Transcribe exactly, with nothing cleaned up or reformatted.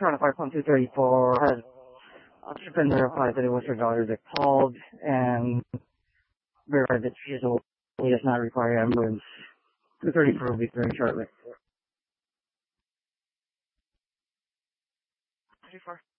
Toronto five point two three four has been verified that it was her daughter that called and verified that she is old. He does not require ambulance. two thirty-four will be very shortly. thirty-four.